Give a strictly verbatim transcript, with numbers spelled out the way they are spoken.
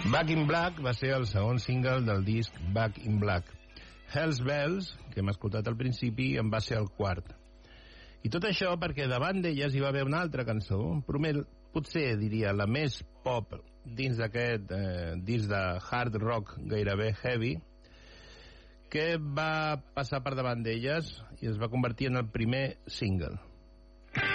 Back in Black va ser el segon single del disc Back in Black. Hell's Bells, que hem escoltat al principi, en va ser el quart. I tot això perquè davant d'elles hi va haver una altra cançó, potser diria la més pop dins d'aquest eh, disc de hard rock gairebé heavy, que va passar per davant d'elles i es va convertir en el primer single.